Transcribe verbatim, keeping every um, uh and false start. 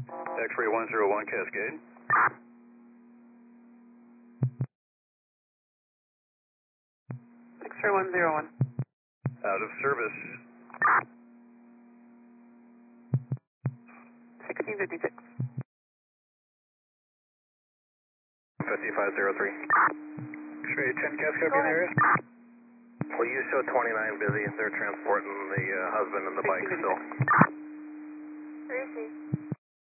X-ray one zero one Cascade. X-ray one zero one. Out of service. sixteen fifty-six. fifty-five zero three. X-ray ten Cascade in area. Well, you show twenty-nine busy. They're transporting the uh, husband and the bike still. Where is he?